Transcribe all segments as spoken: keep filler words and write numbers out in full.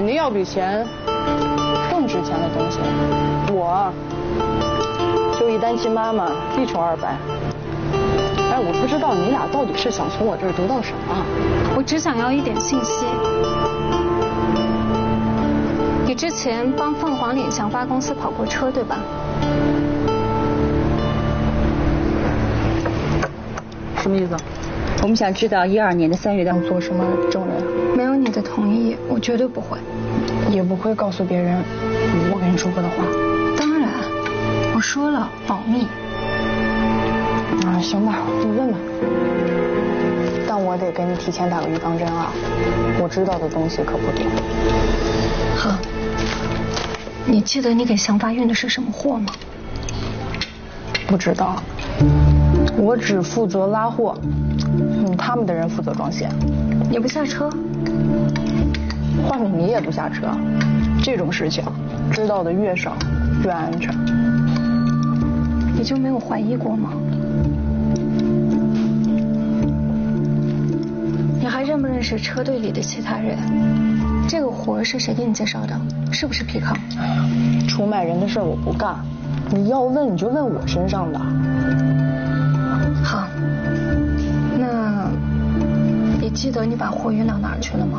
肯定要比钱更值钱的东西。我就一单亲妈妈，一穷二白。哎，我不知道你俩到底是想从我这儿得到什么？ 我只想要一点信息。你之前帮凤凰岭祥发公司跑过车，对吧？ 什么意思？ 我们想知道一二年的三月要做什么证人？ 没有你的同意，我绝对不会， 也不会告诉别人我跟你说过的话。 当然，我说了保密。 啊，行吧，你问吧。但我得给你提前打个预防针啊，我知道的东西可不多。 好，你记得你给祥发运的是什么货吗？ 不知道，我只负责拉货，嗯，他们的人负责装卸。 你不下车？ 换你你也不下车，这种事情知道的越少越安全。 你就没有怀疑过吗？你还认不认识车队里的其他人？这个活是谁给你介绍的？是不是皮康？ 哎呀，出卖人的事我不干，你要问你就问我身上的。 好，那你记得你把货运到哪儿去了吗？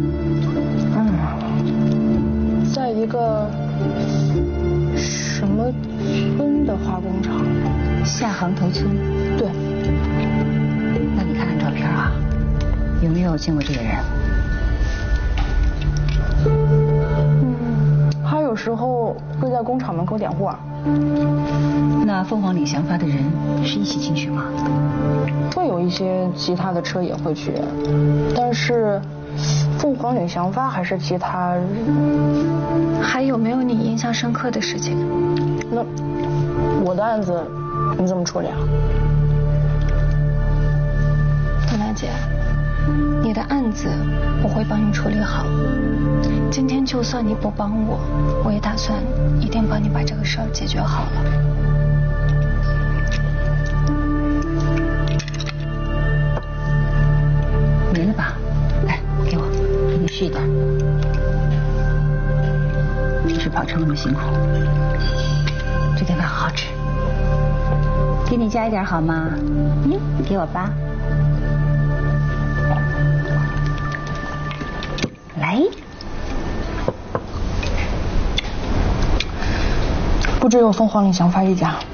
嗯，在一个什么村的化工厂。 下行头村。 对。 那你看看照片啊，有没有见过这个人？ 嗯，他有时候会在工厂门口点货。 那凤凰岭祥发的人是一起进去吗？ 会有一些其他的车也会去，但是凤凰岭祥发还是其他。 还有没有你印象深刻的事情？ 那我的案子你怎么处理啊？ 凤兰姐，你的案子我会帮你处理好。今天就算你不帮我，我也打算一定帮你把这个事儿解决好了。 没了吧？来，给我，给你试一段。平时跑车那么辛苦，这顿饭好好吃。给你加一点好吗？嗯，给我吧。来。 不只有凤凰岭祥发一家，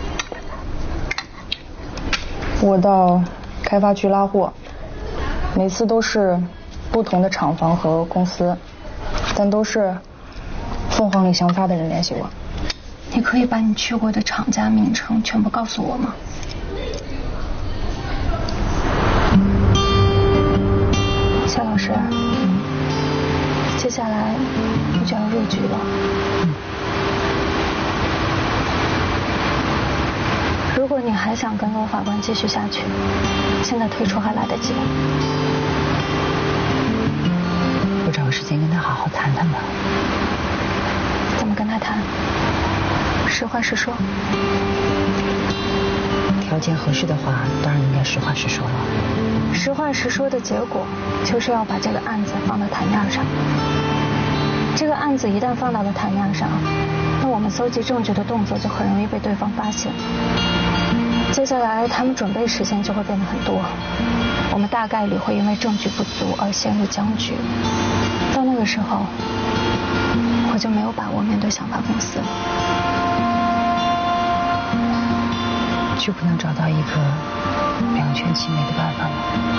我到开发区拉货，每次都是不同的厂房和公司，但都是凤凰岭祥发的人联系我。 你可以把你去过的厂家名称全部告诉我吗？夏老师，接下来你就要入局了。如果你还想跟罗法官继续下去，现在退出还来得及。 我找个时间跟他好好谈谈吧。 怎么跟他谈？实话实说。 条件合适的话，当然应该实话实说了。 实话实说的结果，就是要把这个案子放到台面上。这个案子一旦放到了台面上，那我们搜集证据的动作就很容易被对方发现。接下来他们准备时间就会变得很多，我们大概率会因为证据不足而陷入僵局。到那个时候，我就没有把握面对祥发公司了。 就不能找到一个两全其美的办法吗？